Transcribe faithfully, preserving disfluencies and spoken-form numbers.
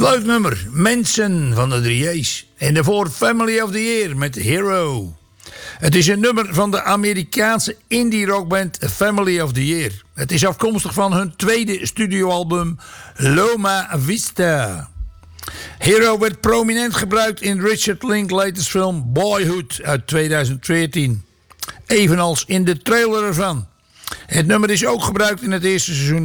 Leuk nummer. Mensen van de drie J's. En daarvoor Family of the Year met Hero. Het is een nummer van de Amerikaanse indie rockband Family of the Year. Het is afkomstig van hun tweede studioalbum Loma Vista. Hero werd prominent gebruikt in Richard Linklater's film Boyhood uit tweeduizend veertien. Evenals in de trailer ervan. Het nummer is ook gebruikt in het eerste seizoen